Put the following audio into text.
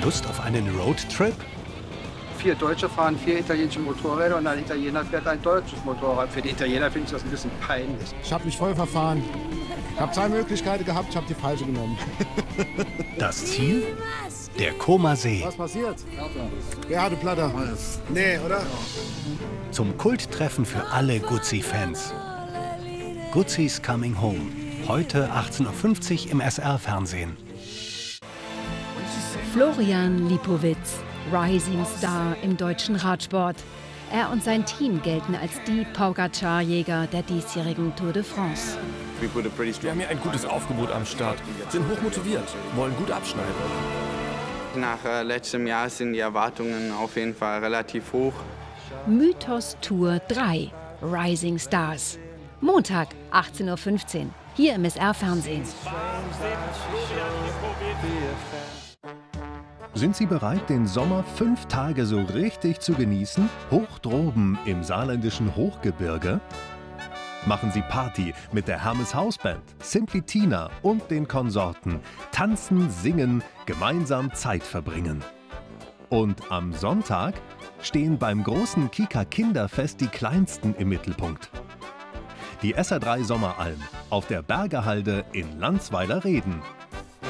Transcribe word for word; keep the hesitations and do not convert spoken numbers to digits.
Lust auf einen Roadtrip? Vier Deutsche fahren vier italienische Motorräder und ein Italiener fährt ein deutsches Motorrad. Für die Italiener finde ich das ein bisschen peinlich. Ich habe mich voll verfahren. Ich habe zwei Möglichkeiten gehabt, ich habe die falsche genommen. Das Ziel? Der Comer See. Was passiert? Wer hatte Platter? Nee, oder? Zum Kulttreffen für alle Guzzi-Fans. Guzzi's Coming Home. Heute achtzehn Uhr fünfzig im S R-Fernsehen. Florian Lipowitz, Rising Star im deutschen Radsport. Er und sein Team gelten als die Pogacar-Jäger der diesjährigen Tour de France. Wir haben hier ein gutes Aufgebot am Start, sind hochmotiviert, wollen gut abschneiden. Nach äh, letztem Jahr sind die Erwartungen auf jeden Fall relativ hoch. Mythos Tour drei, Rising Stars. Montag, achtzehn Uhr fünfzehn, hier im S R-Fernsehen. Sind Sie bereit, den Sommer fünf Tage so richtig zu genießen? Hoch droben im saarländischen Hochgebirge? Machen Sie Party mit der Hermes Hausband, Simply Tina und den Konsorten. Tanzen, singen, gemeinsam Zeit verbringen. Und am Sonntag stehen beim großen Kika Kinderfest die Kleinsten im Mittelpunkt. Die S R drei Sommeralm auf der Bergerhalde in Landsweiler-Reden.